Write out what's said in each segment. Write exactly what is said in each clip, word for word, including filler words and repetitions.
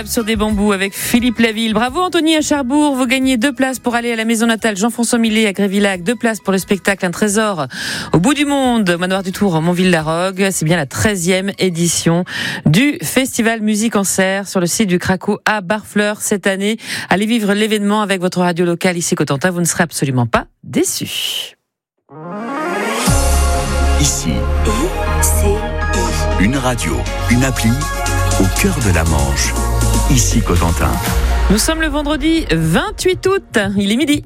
Sur des bambous avec Philippe Laville. Bravo Anthony à Cherbourg. Vous gagnez deux places pour aller à la maison natale Jean-François Millet à Grévillac. Deux places pour le spectacle Un trésor au bout du monde, Manoir du Tour, Montville-la-Rogue. C'est bien la treizième édition du Festival Musique en Serre sur le site du Craco à Barfleur cette année. Allez vivre l'événement avec votre radio locale ici Cotentin. Vous ne serez absolument pas déçus. Ici, une radio, une appli au cœur de la Manche. Ici Cotentin. Nous sommes le vendredi vingt-huit août, il est midi.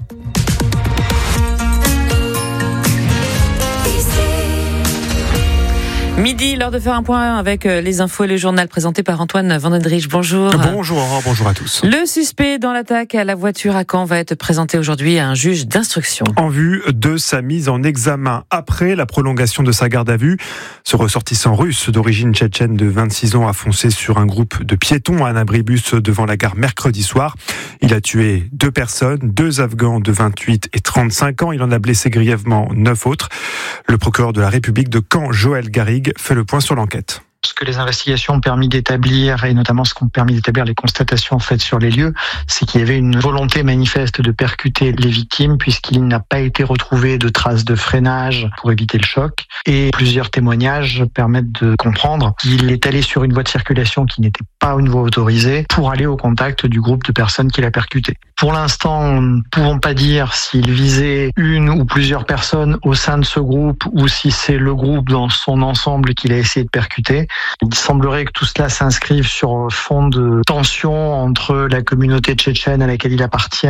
Midi, l'heure de faire un point avec les infos et le journal présenté par Antoine Vandendrich. Bonjour. Bonjour, bonjour à tous. Le suspect dans l'attaque à la voiture à Caen va être présenté aujourd'hui à un juge d'instruction. En vue de sa mise en examen après la prolongation de sa garde à vue, ce ressortissant russe d'origine tchétchène de vingt-six ans a foncé sur un groupe de piétons à un abribus devant la gare mercredi soir. Il a tué deux personnes, deux Afghans de vingt-huit et trente-cinq ans. Il en a blessé grièvement neuf autres. Le procureur de la République de Caen, Joël Garrigue, fait le point sur l'enquête. Ce que les investigations ont permis d'établir, et notamment ce qu'ont permis d'établir les constatations faites sur les lieux, c'est qu'il y avait une volonté manifeste de percuter les victimes, puisqu'il n'a pas été retrouvé de traces de freinage pour éviter le choc. Et plusieurs témoignages permettent de comprendre qu'il est allé sur une voie de circulation qui n'était pas une voie autorisée pour aller au contact du groupe de personnes qu'il a percuté. Pour l'instant, nous ne pouvons pas dire s'il visait une ou plusieurs personnes au sein de ce groupe ou si c'est le groupe dans son ensemble qu'il a essayé de percuter. Il semblerait que tout cela s'inscrive sur fond de tension entre la communauté tchétchène à laquelle il appartient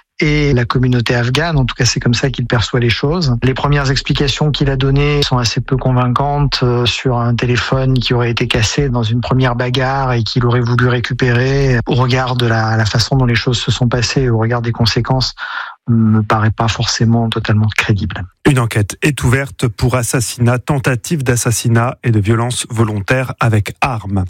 et la communauté afghane. En tout cas, c'est comme ça qu'il perçoit les choses. Les premières explications qu'il a données sont assez peu convaincantes euh, sur un téléphone qui aurait été cassé dans une première bagarre et qu'il aurait voulu récupérer. Au regard de la, la façon dont les choses se sont passées, au regard des conséquences, me paraît pas forcément totalement crédible. Une enquête est ouverte pour assassinat, tentative d'assassinat et de violence volontaire avec arme.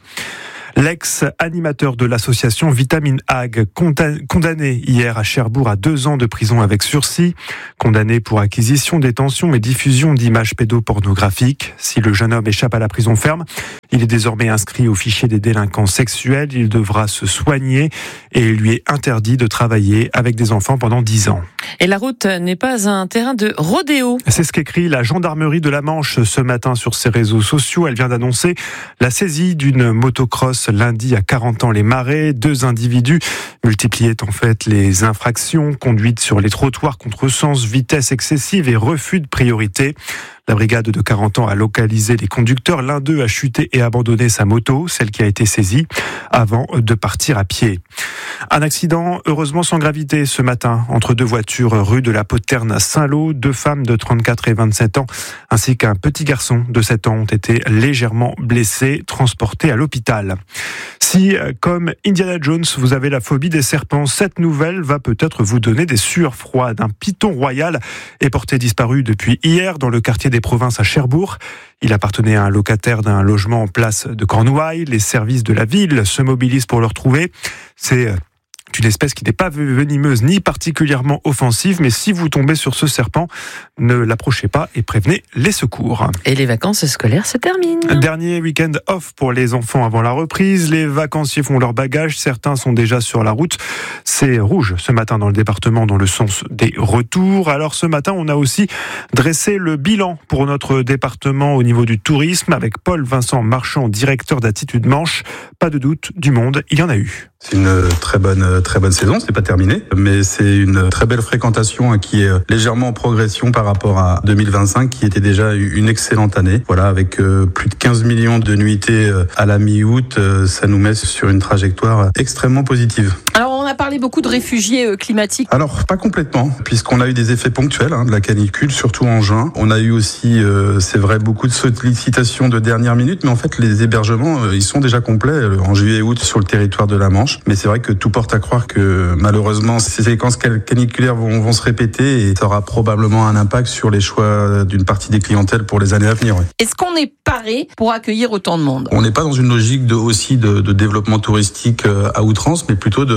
L'ex-animateur de l'association Vitamine Ag, condamné hier à Cherbourg à deux ans de prison avec sursis, condamné pour acquisition, détention et diffusion d'images pédopornographiques. Si le jeune homme échappe à la prison ferme, il est désormais inscrit au fichier des délinquants sexuels. Il devra se soigner et il lui est interdit de travailler avec des enfants pendant dix ans. Et la route n'est pas un terrain de rodéo. C'est ce qu'écrit la gendarmerie de la Manche ce matin sur ses réseaux sociaux. Elle vient d'annoncer la saisie d'une motocross lundi à quarante ans les Marais. Deux individus multipliaient en fait les infractions, conduite sur les trottoirs, contresens, vitesse excessive et refus de priorité. La brigade de quarante ans a localisé les conducteurs. L'un d'eux a chuté et abandonné sa moto, celle qui a été saisie, avant de partir à pied. Un accident, heureusement sans gravité, ce matin, entre deux voitures rue de la Poterne à Saint-Lô. Deux femmes de trente-quatre et vingt-sept ans, ainsi qu'un petit garçon de sept ans ont été légèrement blessés, transportés à l'hôpital. Si, comme Indiana Jones, vous avez la phobie des serpents, cette nouvelle va peut-être vous donner des sueurs froides. Un python royal est porté disparu depuis hier dans le quartier des Provinces à Cherbourg. Il appartenait à un locataire d'un logement en place de Cornouailles. Les services de la ville se mobilisent pour le retrouver. C'est une espèce qui n'est pas venimeuse ni particulièrement offensive, mais si vous tombez sur ce serpent, ne l'approchez pas et prévenez les secours. Et les vacances scolaires se terminent. Dernier week-end off pour les enfants avant la reprise. Les vacanciers font leur bagage, certains sont déjà sur la route. C'est rouge ce matin dans le département dans le sens des retours. Alors ce matin, on a aussi dressé le bilan pour notre département au niveau du tourisme avec Paul-Vincent Marchand, directeur d'Attitude Manche. Pas de doute, du monde, il y en a eu. C'est une très bonne, très bonne saison, c'est pas terminé, mais c'est une très belle fréquentation qui est légèrement en progression par rapport à deux mille vingt-cinq, qui était déjà une excellente année. Voilà, avec plus de quinze millions de nuitées à la mi-août, ça nous met sur une trajectoire extrêmement positive. Alors, on a parlé beaucoup de réfugiés climatiques. Alors, pas complètement, puisqu'on a eu des effets ponctuels, hein, de la canicule, surtout en juin. On a eu aussi, euh, c'est vrai, beaucoup de sollicitations de dernière minute, mais en fait, les hébergements, euh, ils sont déjà complets en juillet et août sur le territoire de la Manche. Mais c'est vrai que tout porte à croire que malheureusement ces séquences caniculaires vont, vont se répéter et ça aura probablement un impact sur les choix d'une partie des clientèles pour les années à venir. Ouais. Est-ce qu'on est paré pour accueillir autant de monde ? On n'est pas dans une logique de, aussi de, de développement touristique à outrance, mais plutôt de, de préservation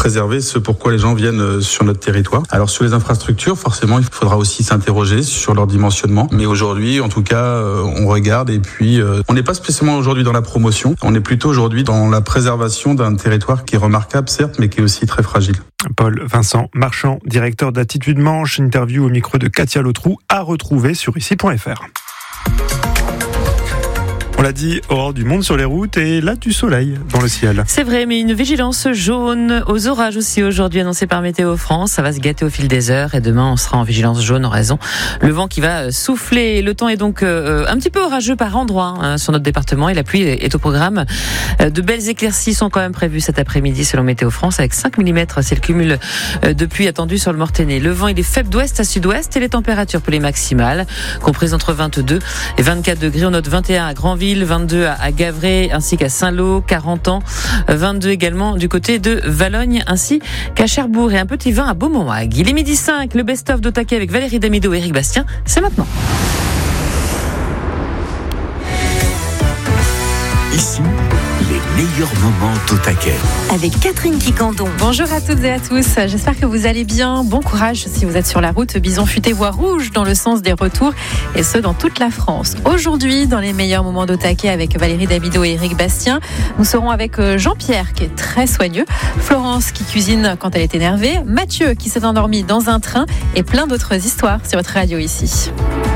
préserver ce pourquoi les gens viennent sur notre territoire. Alors sur les infrastructures, forcément, il faudra aussi s'interroger sur leur dimensionnement. Mais aujourd'hui, en tout cas, on regarde et puis on n'est pas spécialement aujourd'hui dans la promotion. On est plutôt aujourd'hui dans la préservation d'un territoire qui est remarquable, certes, mais qui est aussi très fragile. Paul Vincent Marchand, directeur d'Attitude Manche, interview au micro de Katia Lotrou, à retrouver sur ici point f r. On l'a dit, aurore du monde sur les routes et là du soleil dans le ciel. C'est vrai, mais une vigilance jaune aux orages aussi aujourd'hui annoncée par Météo France. Ça va se gâter au fil des heures et demain on sera en vigilance jaune en raison le vent qui va souffler. Le temps est donc euh, un petit peu orageux par endroits hein, sur notre département et la pluie est au programme. De belles éclaircies sont quand même prévues cet après-midi selon Météo France avec cinq millimètres. C'est le cumul de pluie attendu sur le Mortainais. Le vent il est faible d'ouest à sud-ouest et les températures pour les maximales comprises entre vingt-deux et vingt-quatre degrés. On note vingt et un à Granville, vingt-deux à Gavray ainsi qu'à Saint-Lô, quarante ans, vingt-deux également du côté de Valogne ainsi qu'à Cherbourg et un petit vingt à Beaumont-Hague. Il est midi cinq, le best-of d'Au Taquet avec Valérie Damido et Éric Bastien, c'est maintenant. Ici, les meilleurs moments d'Au Taquet. Avec Catherine Quicandon. Bonjour à toutes et à tous, j'espère que vous allez bien. Bon courage si vous êtes sur la route. Bison futé voie rouge dans le sens des retours et ce dans toute la France. Aujourd'hui, dans les meilleurs moments d'Au Taquet avec Valérie Damido et Éric Bastien, nous serons avec Jean-Pierre qui est très soigneux, Florence qui cuisine quand elle est énervée, Mathieu qui s'est endormi dans un train et plein d'autres histoires sur votre radio ici.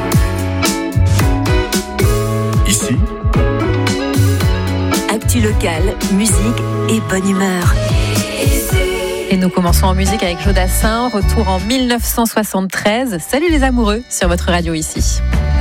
Ici, Actu locale, musique et bonne humeur. Et nous commençons en musique avec Jodassin, retour en mille neuf cent soixante-treize. Salut les amoureux sur votre radio ici.